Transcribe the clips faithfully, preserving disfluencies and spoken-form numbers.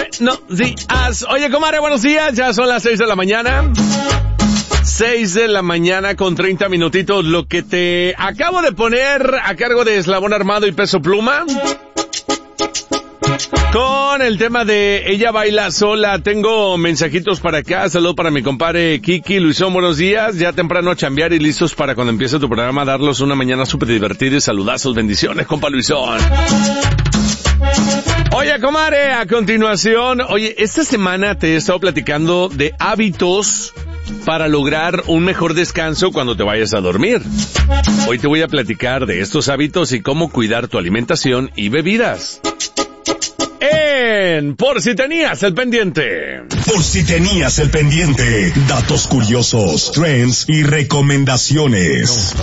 Buenos días. Oye, comadre, buenos días. Ya son las seis de la mañana. seis de la mañana con treinta minutitos. Lo que te acabo de poner a cargo de Eslabón Armado y Peso Pluma. Con el tema de Ella Baila Sola. Tengo mensajitos para acá. Saludo para mi compadre Kiki. Luisón, buenos días. Ya temprano a chambear y listos para cuando empiece tu programa darlos una mañana súper divertida y saludazos. Bendiciones, compa Luisón. Oye, comadre, a continuación, oye, esta semana te he estado platicando de hábitos para lograr un mejor descanso cuando te vayas a dormir. Hoy te voy a platicar de estos hábitos y cómo cuidar tu alimentación y bebidas. En Por si tenías el pendiente. Por si tenías el pendiente. Datos curiosos, trends y recomendaciones.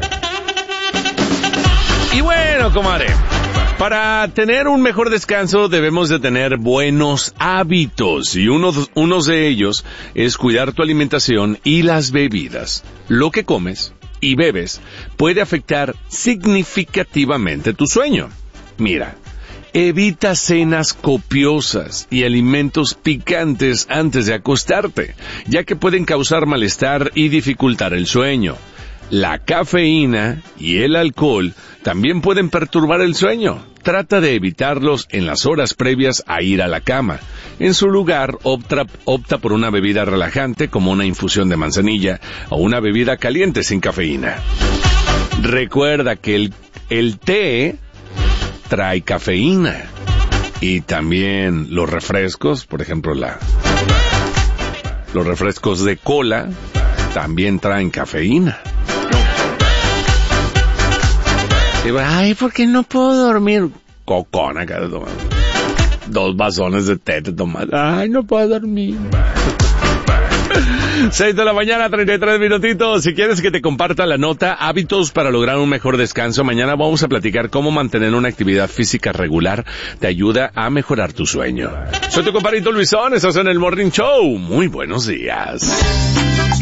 Y bueno, comadre, para tener un mejor descanso debemos de tener buenos hábitos y uno, uno de ellos es cuidar tu alimentación y las bebidas. Lo que comes y bebes puede afectar significativamente tu sueño. Mira, evita cenas copiosas y alimentos picantes antes de acostarte, ya que pueden causar malestar y dificultar el sueño. La cafeína y el alcohol también pueden perturbar el sueño. Trata de evitarlos en las horas previas a ir a la cama. En su lugar, opta, opta por una bebida relajante como una infusión de manzanilla o una bebida caliente sin cafeína. Recuerda que el, el té trae cafeína y también los refrescos, por ejemplo, la, los refrescos de cola también traen cafeína. Ay, ¿por qué no puedo dormir? Cocona, acá te tomas dos vasones de té, te tomas. Ay, no puedo dormir. seis de la mañana, treinta y tres minutitos. Si quieres que te comparta la nota, hábitos para lograr un mejor descanso, mañana vamos a platicar cómo mantener una actividad física regular te ayuda a mejorar tu sueño. Soy tu compadrito Luisón, estás en el Morning Show. Muy buenos días.